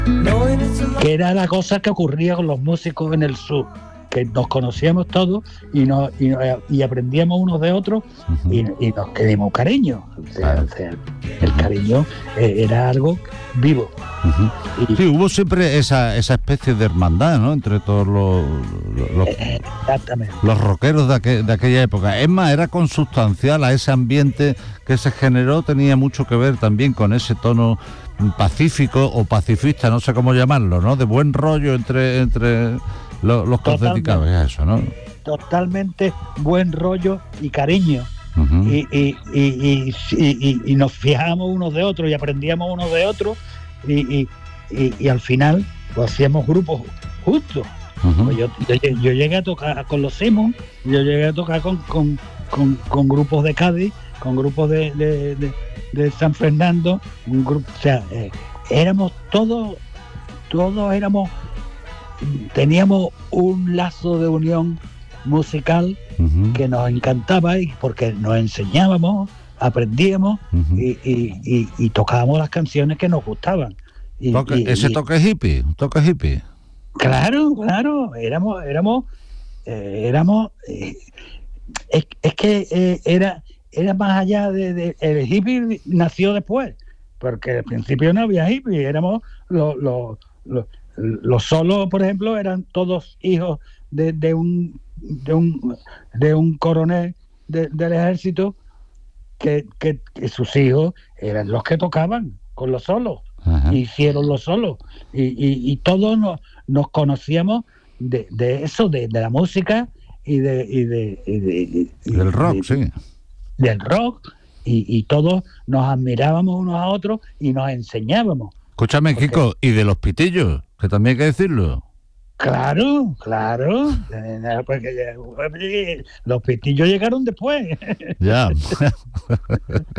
que era la cosa que ocurría con los músicos en el sur, que nos conocíamos todos y aprendíamos unos de otros y nos quedamos cariño. O sea, el cariño era algo vivo. Sí, hubo siempre esa especie de hermandad, ¿no?, entre todos los rockeros de aquella época. Es más, era consustancial a ese ambiente que se generó, tenía mucho que ver también con ese tono pacífico o pacifista, no sé cómo llamarlo, ¿no?, de buen rollo entre los que os dedicabais a eso, ¿no? Totalmente buen rollo y cariño. Y nos fijábamos unos de otros y aprendíamos unos de otros y al final pues hacíamos grupos justos. Pues yo llegué a tocar con los Simons, yo llegué a tocar con grupos de Cádiz, con grupos de San Fernando, un grupo, o sea, éramos todos éramos, teníamos un lazo de unión musical que nos encantaba, y porque nos enseñábamos, aprendíamos y tocábamos las canciones que nos gustaban. Ese toque hippie, Claro, éramos es que era más allá de el hippie nació después, porque al principio no había hippie, éramos los solos, por ejemplo, eran todos hijos de un coronel del ejército que sus hijos eran los que tocaban con los solos. Hicieron los solos y todos nos conocíamos de eso, de la música y del rock, sí. Del rock, y todos nos admirábamos unos a otros y nos enseñábamos. Escúchame, porque... Kiko, y de los pitillos, que también hay que decirlo. Claro, porque los pitillos llegaron después. Ya.